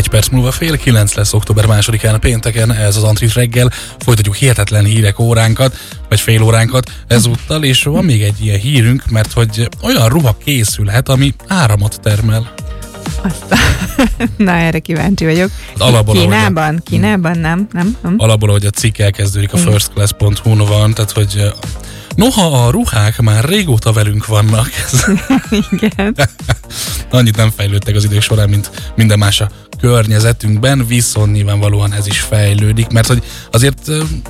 Egy perc múlva 8:30 lesz október 2-án pénteken, ez az Antrit reggel, folytatjuk hihetetlen hírek óránkat, vagy fél óránkat ezúttal, és van még egy ilyen hírünk, mert hogy olyan ruha készülhet, ami áramot termel. Na, erre kíváncsi vagyok. Kínában nem? Alapból, hogy a cikk elkezdődik, a firstclass.hu-n van, tehát hogy noha a ruhák már régóta velünk vannak. Igen. Annyit nem fejlődtek az idők során, mint minden más a környezetünkben, viszont nyilvánvalóan ez is fejlődik, mert hogy azért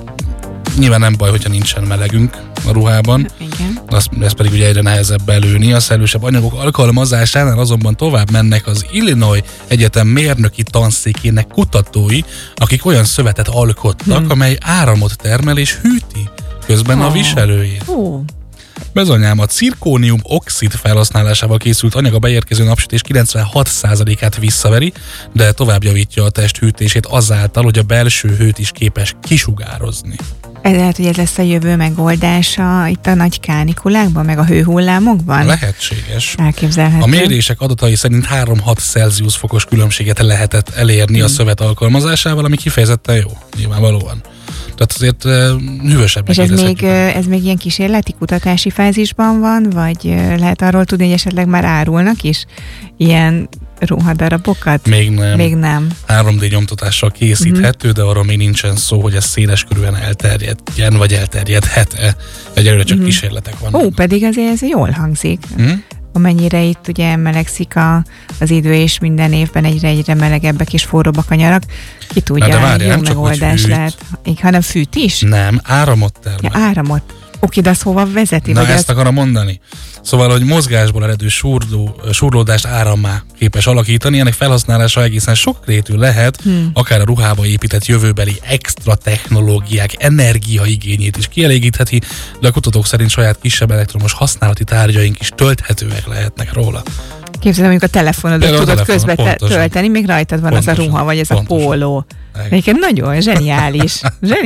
nyilván nem baj, hogyha nincsen melegünk a ruhában. Igen. Ez pedig ugye egyre nehezebb belőni. A szellősebb anyagok alkalmazásánál azonban tovább mennek az Illinois Egyetem mérnöki tanszékének kutatói, akik olyan szövetet alkottak, amely áramot termel és hűti közben a viselőjét. Bizonyám, a cirkónium oxid felhasználásával készült anyag a beérkező napsütés 96%-át visszaveri, de tovább javítja a test hűtését azáltal, hogy a belső hőt is képes kisugározni. Ez lehet, hogy ez lesz a jövő megoldása itt a nagy kánikulákban, meg a hőhullámokban? Lehetséges. Elképzelhető. A mérések adatai szerint 3-6 Celsius fokos különbséget lehetett elérni a szövet alkalmazásával, ami kifejezetten jó, nyilvánvalóan. Tehát azért hűvösebbnek És ez még ilyen kísérleti kutatási fázisban van, vagy lehet arról tudni, hogy esetleg már árulnak is ilyen ruhadarabokat? Még nem. 3D nyomtatással készíthető, de arról még nincsen szó, hogy ez széleskörűen elterjedjen, vagy elterjedhet-e. Egyelőre csak kísérletek vannak. Pedig azért ez jól hangzik. Amennyire itt ugye melegszik az idő, és minden évben egyre melegebbek és forróbbak a nyarak. Ki tudja, de várjál, jó megoldás lehet. Hanem fűt is? Nem, áramot termel. Ja, áramot. Oké, de az hova vezeti? Na, ezt akarom mondani. Szóval, hogy mozgásból eredő surlódást árammá képes alakítani, ennek felhasználása egészen sokrétű lehet, akár a ruhába épített jövőbeli extra technológiák energiaigényét is kielégítheti, de a kutatók szerint saját kisebb elektromos használati tárgyaink is tölthetőek lehetnek róla. Képzeld, amikor a telefonodat tudod közben tölteni, még rajtad van az a ruha, vagy ez a póló. Egyébként nagyon zseniális.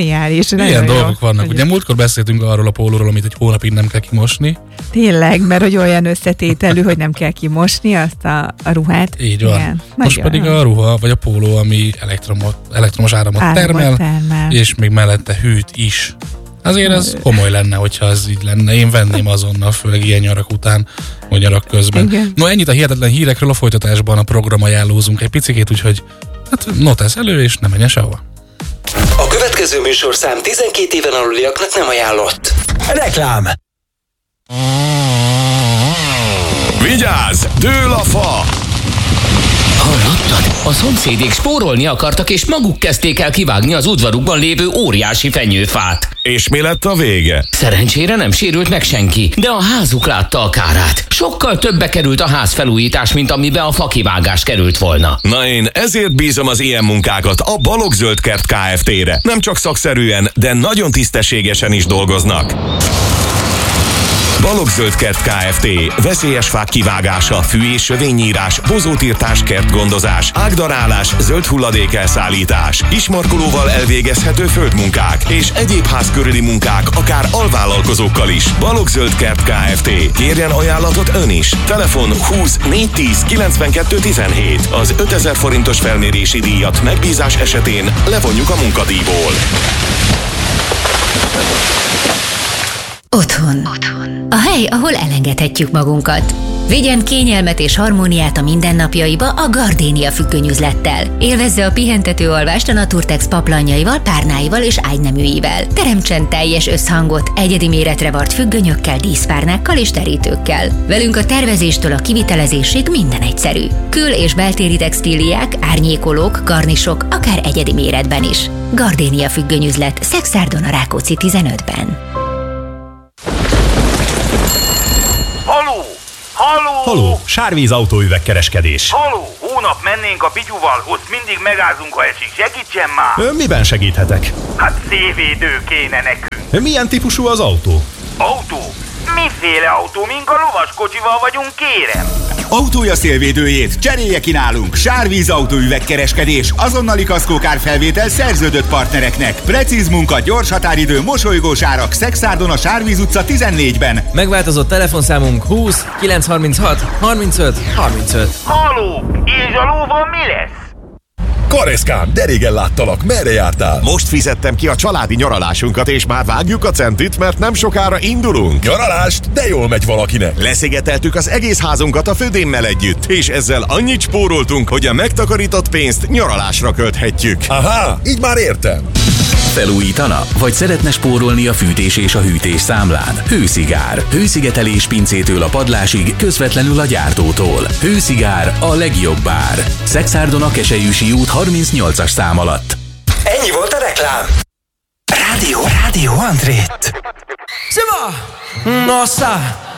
Ilyen dolgok vannak. Ugye múltkor beszéltünk arról a pólóról, amit egy hónapig nem kell kimosni. Tényleg, mert hogy olyan összetételű, hogy nem kell kimosni azt a ruhát. Így van. Igen, most pedig a ruha, vagy a póló, ami elektromos áramot termel, és még mellette hűt is. Azért ez komoly lenne, hogyha ez így lenne. Én venném azonnal, főleg ilyen nyarak után, vagy nyarak közben. Igen. No, ennyit a hihetetlen hírekről, a folytatásban a programajánlózunk egy picikét, úgyhogy notesz elő, és nem menjen sehova. A következő műsorszám 12 éven aluliaknak nem ajánlott. Reklám! Vigyázz! Dől a fa! Hallottad? A szomszédék spórolni akartak, és maguk kezdték el kivágni az udvarukban lévő óriási fenyőfát. És mi lett a vége? Szerencsére nem sérült meg senki, de a házuk látta a kárát. Sokkal többe került a házfelújítás, mint amibe a fakivágás került volna. Na, én ezért bízom az ilyen munkákat a Balogh Kert Kft-re. Nem csak szakszerűen, de nagyon tisztességesen is dolgoznak. Balogh Kert Kft. Veszélyes fák kivágása, fű- és sövénynyírás, bozótírtás, kertgondozás, ágdarálás, zöld hulladék elszállítás, ismarkolóval elvégezhető földmunkák és egyéb ház körüli munkák, akár alvállalkozókkal is. Balogh Kert Kft. Kérjen ajánlatot ön is. Telefon 20 410 92 17. Az 5000 forintos felmérési díjat megbízás esetén levonjuk a munkadíjból. Otthon. A hely, ahol elengedhetjük magunkat. Vigyen kényelmet és harmóniát a mindennapjaiba a Gardénia függönyüzlettel. Élvezze a pihentető alvást a Naturtex paplanjaival, párnáival és ágyneműivel. Teremtsen teljes összhangot egyedi méretre vart függönyökkel, díszpárnákkal és terítőkkel. Velünk a tervezéstől a kivitelezésig minden egyszerű. Kül- és beltéri textíliák, árnyékolók, garnisok, akár egyedi méretben is. Gardénia függönyüzlet, Szexárdon a Rákóczi 15-ben. Haló, Sárvíz autóüvegkereskedés. Haló, hónap mennénk a Pityuval, ott mindig megázunk, ha esik. Segítsen már! Miben segíthetek? Hát szélvédő kéne nekünk. Milyen típusú az autó? Autó? Miféle autó? Mink a lovaskocsival vagyunk, kérem? Autója szélvédőjét cserélje ki nálunk. Sárvíz autóüvegkereskedés. Azonnali kaszkókárfelvétel szerződött partnereknek. Precíz munka, gyors határidő, mosolygós árak. Szexárdon a Sárvíz utca 14-ben. Megváltozott telefonszámunk 20 936 35 35. Haló, és a lóval mi lesz? Kareszkám, de régen láttalak, merre jártál? Most fizettem ki a családi nyaralásunkat, és már vágjuk a centit, mert nem sokára indulunk. Nyaralást? De jól megy valakinek. Leszigeteltük az egész házunkat a födémmel együtt, és ezzel annyit spóroltunk, hogy a megtakarított pénzt nyaralásra költhetjük. Aha, így már értem. Felújítana? Vagy szeretne spórolni a fűtés és a hűtés számlán? Hőszigár. Hőszigetelés pincétől a padlásig, közvetlenül a gyártótól. Hőszigár, a legjobb ár. Szexárdon a Keselyűsi út 38-as szám alatt. Ennyi volt a reklám. Rádió Andrét. Se va! Nossa!